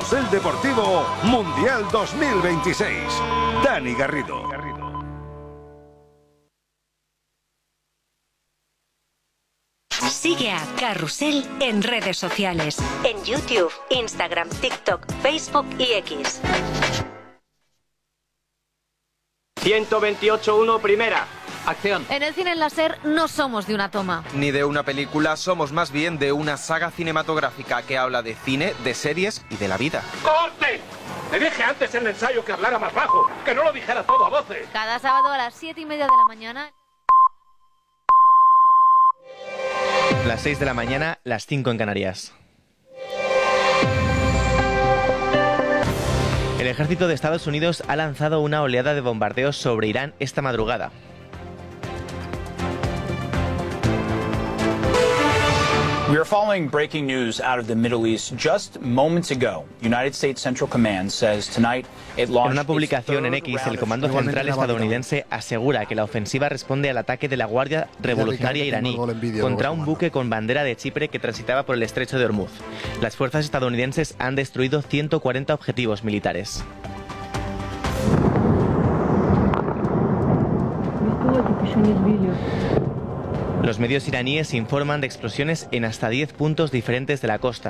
Carrusel Deportivo Mundial 2026. Dani Garrido. Sigue a Carrusel en redes sociales, en YouTube, Instagram, TikTok, Facebook y X. 128.1 primera. Acción. En el cine en láser no somos de una toma. Ni de una película, somos más bien de una saga cinematográfica que habla de cine, de series y de la vida. ¡Corte! Te dije antes en el ensayo que hablara más bajo, que no lo dijera todo a voces. Cada sábado a las 7:30 de la mañana. Las 6 de la mañana, las 5 en Canarias. El ejército de Estados Unidos ha lanzado una oleada de bombardeos sobre Irán esta madrugada. We are following breaking news out of the Middle East just moments ago. United States Central Command says tonight it launched. En una publicación en X, el Comando Central estadounidense asegura que la ofensiva responde al ataque de la Guardia Revolucionaria iraní contra un buque con bandera de Chipre que transitaba por el estrecho de Hormuz. Las fuerzas estadounidenses han destruido 140 objetivos militares. Los medios iraníes informan de explosiones en hasta 10 puntos diferentes de la costa.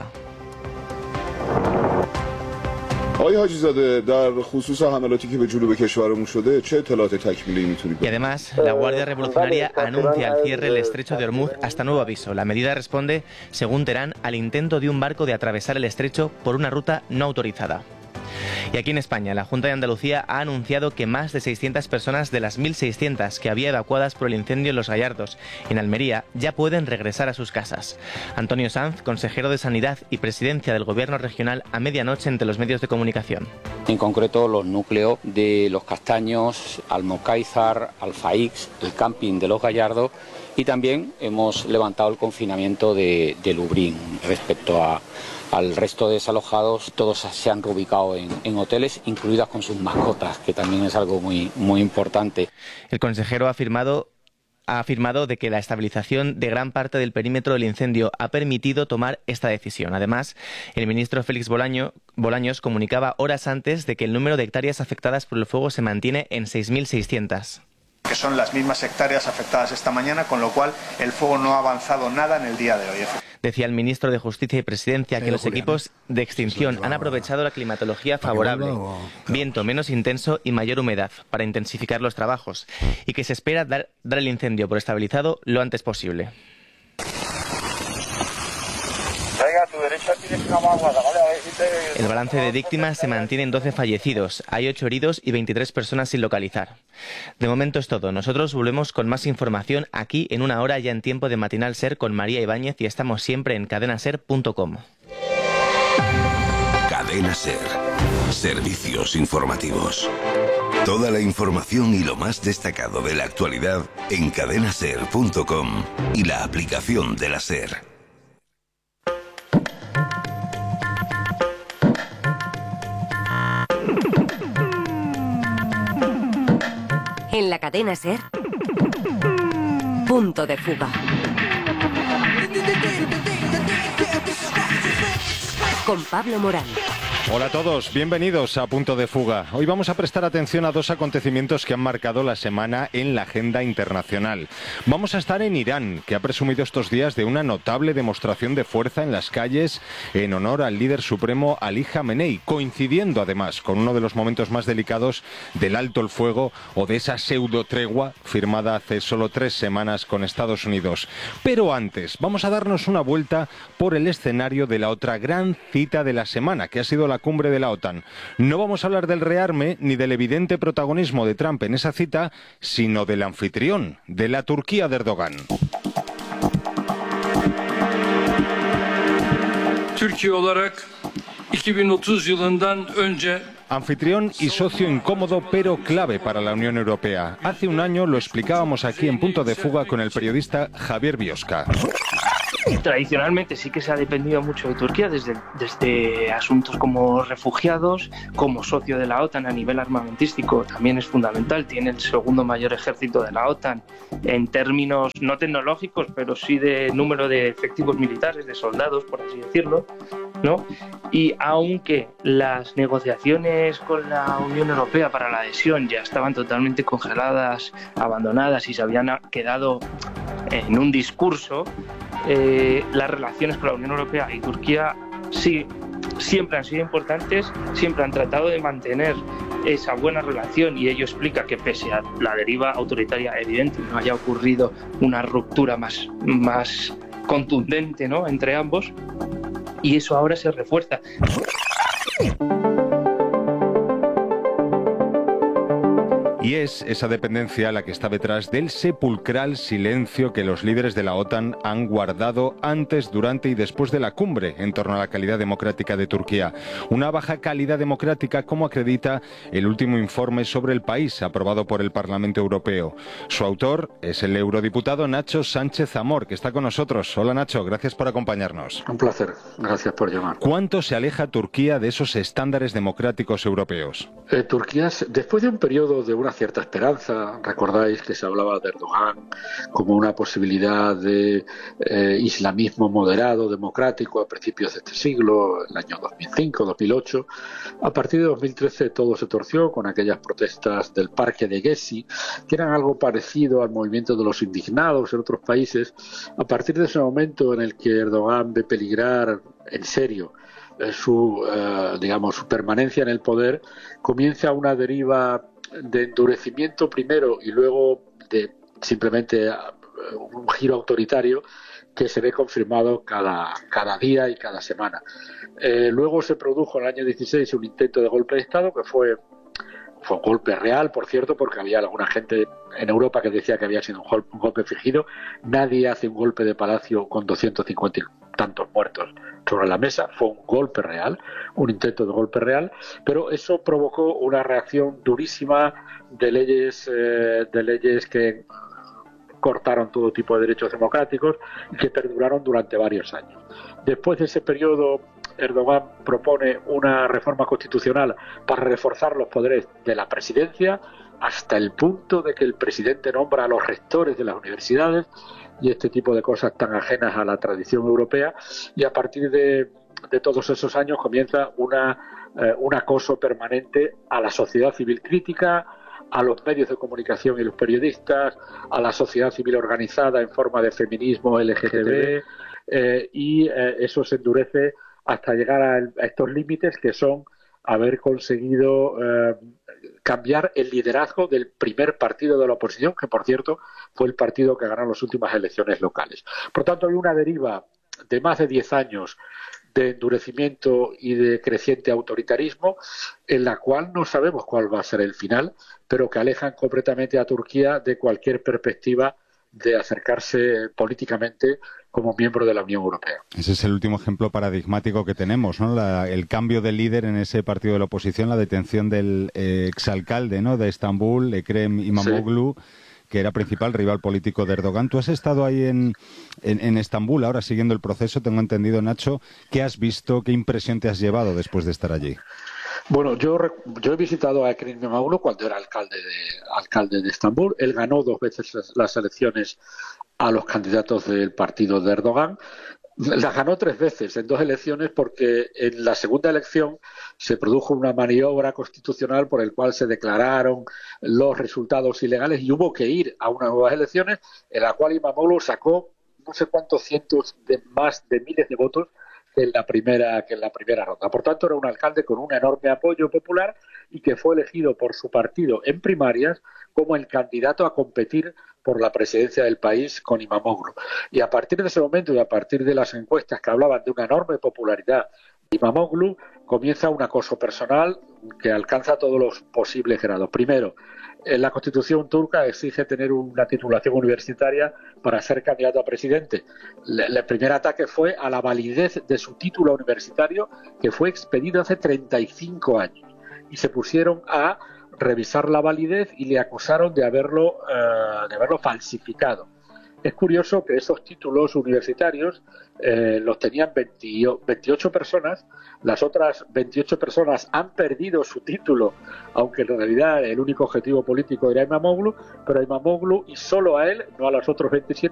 Y además, la Guardia Revolucionaria anuncia el cierre del estrecho de Hormuz hasta nuevo aviso. La medida responde, según Teherán, al intento de un barco de atravesar el estrecho por una ruta no autorizada. Y aquí en España, la Junta de Andalucía ha anunciado que más de 600 personas de las 1.600 que había evacuadas por el incendio en Los Gallardos, en Almería, ya pueden regresar a sus casas. Antonio Sanz, consejero de Sanidad y Presidencia del Gobierno Regional, a medianoche entre los medios de comunicación. En concreto, los núcleos de Los Castaños, Almocáizar, Alfaix, el camping de Los Gallardos, y también hemos levantado el confinamiento de Lubrín respecto al resto de desalojados. Todos se han reubicado en hoteles, incluidas con sus mascotas, que también es algo muy, muy importante. El consejero ha afirmado de que la estabilización de gran parte del perímetro del incendio ha permitido tomar esta decisión. Además, el ministro Félix Bolaños comunicaba horas antes de que el número de hectáreas afectadas por el fuego se mantiene en 6.600. Que son las mismas hectáreas afectadas esta mañana, con lo cual el fuego no ha avanzado nada en el día de hoy. Decía el ministro de Justicia y Presidencia que los equipos de extinción han aprovechado la climatología favorable, viento menos intenso y mayor humedad para intensificar los trabajos, y que se espera dar el incendio por estabilizado lo antes posible. El balance de víctimas se mantiene en 12 fallecidos, hay 8 heridos y 23 personas sin localizar. De momento es todo. Nosotros volvemos con más información aquí en una hora, ya en tiempo de Matinal Ser con María Ibáñez, y estamos siempre en cadenaser.com. Cadena Ser. Servicios informativos. Toda la información y lo más destacado de la actualidad en cadenaser.com y la aplicación de la Ser. En la cadena Ser, Punto de Fuga. Con Pablo Morán. Hola a todos, bienvenidos a Punto de Fuga. Hoy vamos a prestar atención a dos acontecimientos que han marcado la semana en la agenda internacional. Vamos a estar en Irán, que ha presumido estos días de una notable demostración de fuerza en las calles en honor al líder supremo Ali Khamenei, coincidiendo además con uno de los momentos más delicados del alto el fuego o de esa pseudo tregua firmada hace solo 3 semanas con Estados Unidos. Pero antes, vamos a darnos una vuelta por el escenario de la otra gran cita de la semana, que ha sido la cumbre de la OTAN. No vamos a hablar del rearme ni del evidente protagonismo de Trump en esa cita, sino del anfitrión, de la Turquía de Erdogan. Türkiye olarak 2030 yılından önce Anfitrión y socio incómodo pero clave para la Unión Europea. Hace un año lo explicábamos aquí en Punto de Fuga con el periodista Javier Biosca. Tradicionalmente sí que se ha dependido mucho de Turquía desde asuntos como refugiados, como socio de la OTAN a nivel armamentístico también es fundamental, tiene el segundo mayor ejército de la OTAN en términos no tecnológicos, pero sí de número de efectivos militares, de soldados, por así decirlo, ¿no? Y aunque las negociaciones con la Unión Europea para la adhesión ya estaban totalmente congeladas, abandonadas y se habían quedado en un discurso, las relaciones con la Unión Europea y Turquía sí, siempre han sido importantes, siempre han tratado de mantener esa buena relación y ello explica que pese a la deriva autoritaria evidente no haya ocurrido una ruptura más contundente, ¿no?, entre ambos, y eso ahora se refuerza. Y es esa dependencia la que está detrás del sepulcral silencio que los líderes de la OTAN han guardado antes, durante y después de la cumbre en torno a la calidad democrática de Turquía. Una baja calidad democrática, como acredita el último informe sobre el país aprobado por el Parlamento Europeo. Su autor es el eurodiputado Nacho Sánchez Amor, que está con nosotros. Hola Nacho, gracias por acompañarnos. Un placer, gracias por llamar. ¿Cuánto se aleja Turquía de esos estándares democráticos europeos? Turquía, después de un periodo de una cierta esperanza, recordáis que se hablaba de Erdogan como una posibilidad de islamismo moderado, democrático a principios de este siglo, el año 2005, 2008. A partir de 2013 todo se torció con aquellas protestas del Parque de Gezi, que eran algo parecido al movimiento de los indignados en otros países. A partir de ese momento en el que Erdogan ve peligrar en serio su permanencia en el poder, comienza una deriva de endurecimiento primero y luego de simplemente un giro autoritario que se ve confirmado cada día y cada semana. Luego se produjo en el año 16 un intento de golpe de Estado que fue un golpe real, por cierto, porque había alguna gente en Europa que decía que había sido un golpe fingido. Nadie hace un golpe de palacio con 250 y tantos muertos sobre la mesa. Fue un golpe real, un intento de golpe real, pero eso provocó una reacción durísima de leyes que cortaron todo tipo de derechos democráticos y que perduraron durante varios años. Después de ese periodo, Erdogan propone una reforma constitucional para reforzar los poderes de la presidencia hasta el punto de que el presidente nombra a los rectores de las universidades y este tipo de cosas tan ajenas a la tradición europea, y a partir de todos esos años comienza un acoso permanente a la sociedad civil crítica, a los medios de comunicación y los periodistas, a la sociedad civil organizada en forma de feminismo LGTB, y eso se endurece hasta llegar a estos límites que son haber conseguido cambiar el liderazgo del primer partido de la oposición, que por cierto fue el partido que ganó las últimas elecciones locales. Por tanto, hay una deriva de más de 10 años de endurecimiento y de creciente autoritarismo, en la cual no sabemos cuál va a ser el final, pero que alejan completamente a Turquía de cualquier perspectiva de acercarse políticamente como miembro de la Unión Europea. Ese es el último ejemplo paradigmático que tenemos, ¿no? El cambio de líder en ese partido de la oposición, la detención del exalcalde, ¿no?, de Estambul, Ekrem İmamoğlu, sí, que era principal rival político de Erdogan. Tú has estado ahí en Estambul, ahora siguiendo el proceso, tengo entendido, Nacho. ¿Qué has visto, qué impresión te has llevado después de estar allí? Bueno, yo he visitado a Ekrem İmamoğlu cuando era alcalde de Estambul. Él ganó 2 veces las elecciones a los candidatos del partido de Erdogan. Las ganó 3 veces en 2 elecciones porque en la segunda elección se produjo una maniobra constitucional por el cual se declararon los resultados ilegales y hubo que ir a unas nuevas elecciones en la cual İmamoğlu sacó no sé cuántos cientos de más de miles de votos que en la primera ronda. Por tanto, era un alcalde con un enorme apoyo popular y que fue elegido por su partido en primarias como el candidato a competir por la presidencia del país con İmamoğlu. Y a partir de ese momento y a partir de las encuestas que hablaban de una enorme popularidad de İmamoğlu, comienza un acoso personal que alcanza todos los posibles grados. Primero, la Constitución turca exige tener una titulación universitaria para ser candidato a presidente. El primer ataque fue a la validez de su título universitario, que fue expedido hace 35 años. Y se pusieron a revisar la validez y le acusaron de haberlo falsificado. Es curioso que esos títulos universitarios los tenían 28 personas, las otras 28 personas han perdido su título, aunque en realidad el único objetivo político era Imamoglu, pero a Imamoglu y solo a él, no a los otros 27,